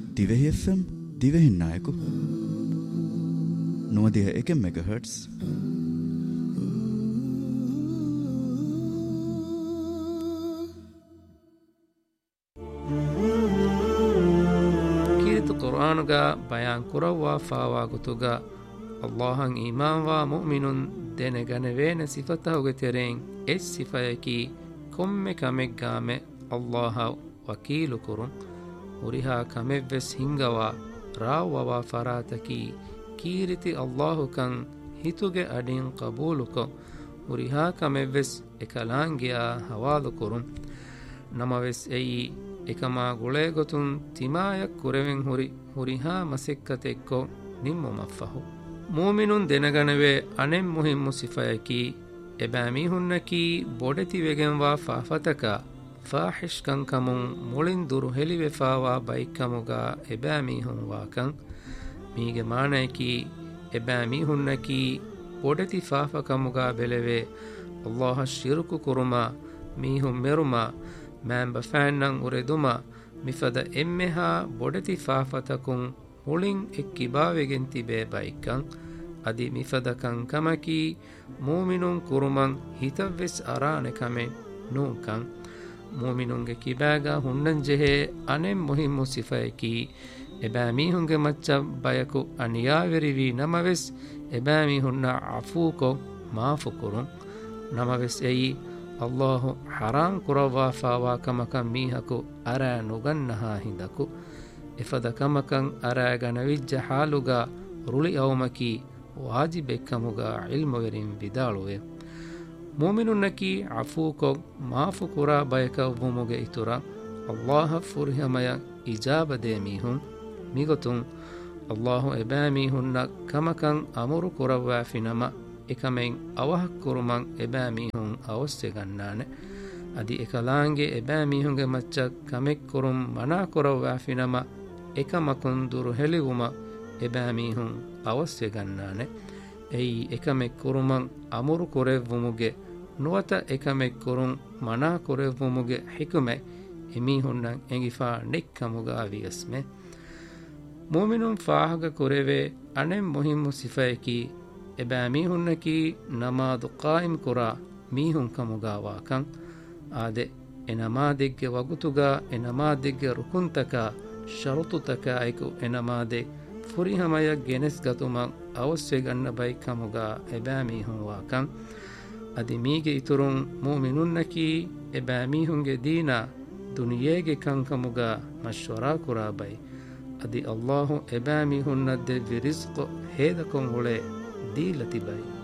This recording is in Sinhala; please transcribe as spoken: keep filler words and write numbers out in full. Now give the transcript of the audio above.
දිවෙහි එෆ් එම් දිවෙහින් නායකු නොවදිහ එක මෙගාහර්ට්ස් ಕೀರಿತು ಕುರ್ಆನುಗ ಬಯಾನ್ ಕುರವ್ವಾ ಫಾವಾ ಗುತುಗ ಅಲ್ಲಾಹನ್ ಈಮಾನ್ವಾ ಮುಅ್ಮಿನುನ್ ದೆನೆಗನೆವೇನೆ ಸಿಫತಹುಗೆ ತೆರೆನ್ ಎಸ್ ಸಿಫಯಕಿ ಕೊಮ್ಮೆ ಕಮೆಗ್ಗಾಮೆ ಅಲ್ಲಾಹ ವಕೀಲು ಕುರುನ್ ಉರಿಹಾ ಕಮೆವ್ವೆಸ್ ಹಿಂಗವಾ ರಾವವಾ ಫರಾತಕಿ ಕೀರಿತಿ ಅಲ್ಲಾಹು ಕಂ ಹಿತುಗೆ ಅಡಿನ್ ಕಬೂಲುಕೊ ಉರಿಹಾ ಕಮೆವ್ವೆಸ್ ಎಕಲಾಂಗಿಯಾ ಹವಾಲು ಕುರುನ್ ನಮವೆಸ್ ಎಯಿ එකමා ගොලේගොතුන් තිමායක් කුරෙවෙන් හුරි හුරිහා මසෙක්කතෙක්කො නිම්මොමෆහු මූමිනුන් දෙනගනවේ අනෙම් මුහිම්මු සිෆයකි එබෑමිහුන්නකී බොඩති වෙගෙන්වා ෆාෆතකා ෆාහිෂ්කංකමුන් මුලින් දුරු හෙලිවෙෆාවා බයික්කමුගා එබෑමිහුන්වාකං මීගෙ මානයකී එබෑමිහුන්නකී බොඩති ෆාෆකමුගා බෙලෙවේ අල්ලාහ ශිරුකු කුරුමා මීහුන් මෙරුමා මෑම්බ ෆෑන්නන් උරෙදුමා මිෆද එම්මෙහා බොඩති ෆාෆතකුන් මුලින් එක් කිබාවෙගෙන් තිබේ බයිකං අදි මිෆදකං කමකී මූමිනුන් කුරුමන් හිතවෙස් අරානෙකමෙන් නූකං මූමිනුන්ගේ කිබෑගා හුන්නන් ජෙහේ අනෙම් මුහිම්මු සිෆයකී එබෑමීහුන්ගේ මච්ච බයකු අනියාවෙරිවී නමවෙස් එබෑමීහුන්න අෆූකො මාෆුකුරුන් නමවෙස් එයි ಅಲ್ಲಾಹು ಹರಾಂ ಕುರವ್ವಾ ಫಾವಾ ಕಮಕಂ ಮೀಹಕು ಅರಾ ನುಗನ್ನಹಾ ಹಿಂದಕು ಎಫದ ಕಮಕಂ ಅರಾಗನವಿಜ್ಜ ಹಾಲುಗ ರುಳಿ ಅವಮಕಿ ವಾಜಿಬೆಕ್ಕಮುಗ ಇಲ್ಮುವೆರಿಂ ವಿದಾಳುವೆ ಮೂಮಿನುನ್ನಕಿ ಅಫೂಕೊ ಮಾಫು ಕುರಾ ಬಯಕವ್ವುಮುಗೆ ಇತುರ ಅಲ್ಲಾಹ ಫುರ್ಹಮಯ ಇಜಾಬದೆ ಮೀಹುಂ ಮಿಗೊತುಂ ಅಲ್ಲಾಹು ಎಬಾಮೀಹುನ್ನ ಕಮಕಂ ಅಮುರು ಕುರವ್ವಾ ಫಿನಮ එකමෙන් අවහක් කුරුමන් එබෑමීහුන් අවස්්‍ය ගන්නාන අදි එකලාන්ගේ එබෑමීහුන්ගේ මච්චක් කමෙක් කුරුම් මනා කොරව්වා ෆිනම එක මකුන් දුරු හෙළිවුම එබෑමීහුන් අවස්්‍ය ගන්නාන එයි එකමෙක් කුරුමන් අමුරු කොරෙව්වුමුගේ නුවත එකමෙක් කුරුම් මනා කොරෙව්වුමුගේ හිකුමැ එමීහුන්නන් එඟිෆා නෙක්කමුගා වියස්මෙ මුමිනුන් ෆාහග කුරෙවේ අනෙම් මුහිම්මු සිෆයකී එබෑමීහුන්නකී නමාදු කායිම් කුරා මීහුන් කමුගාවාකං ආදෙ එනමාදෙක්ගෙ වගුතුගා එනමාදෙක්ගෙ රුකුන්තකා ශරුතුතකා අයිකු එනමාදෙක් ෆුරිහමයක් ගෙනෙස් ගතුමන් අවස්්‍ය ගන්න බයි කමුගා එබෑමීහුන්වාකං අදි මීගෙ ඉතුරුන් මූමිනුන්නකී එබෑමීහුන්ගේ දීනා දුනියේගෙ කංකමුගා මශ්වරා කුරා බයි අදි අල්ලාහු එබෑමීහුන්නද්දෙ විරිස්කො හේදකොන් හුලේ දීලතිබයි